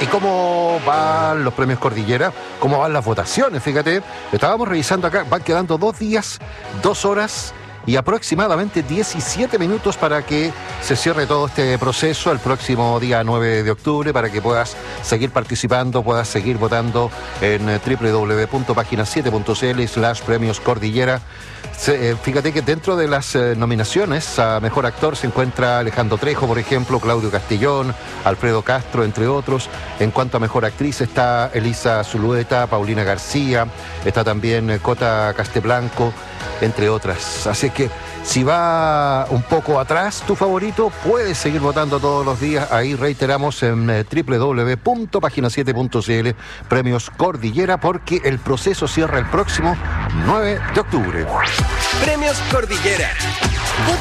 ¿Y cómo van los premios Cordillera? ¿Cómo van las votaciones? Fíjate, estábamos revisando acá, van quedando 2 días, 2 horas y aproximadamente 17 minutos para que se cierre todo este proceso el próximo día 9 de octubre, para que puedas seguir participando, puedas seguir votando en www.pagina7.cl/premios Cordillera. Fíjate que dentro de las nominaciones a Mejor Actor se encuentra Alejandro Trejo, por ejemplo, Claudio Castellón, Alfredo Castro, entre otros. En cuanto a Mejor Actriz está Elisa Zulueta, Paulina García, está también Cota Casteblanco, entre otras. Así que si va un poco atrás tu favorito, puedes seguir votando todos los días. Ahí reiteramos en www.pagina7.cl Premios Cordillera, porque el proceso cierra el próximo 9 de octubre. Premios Cordillera.